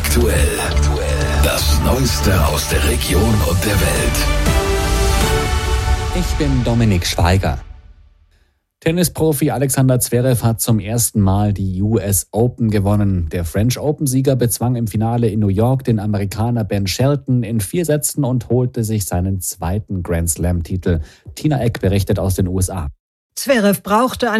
aktuell. Das Neueste aus der Region und der Welt. Ich bin Dominik Schweiger. Tennisprofi Alexander Zverev hat zum ersten Mal die US Open gewonnen. Der French Open-Sieger bezwang im Finale in New York den Amerikaner Ben Shelton in 4 Sätzen und holte sich seinen zweiten Grand Slam-Titel. Tina Eck berichtet aus den USA. Zverev brauchte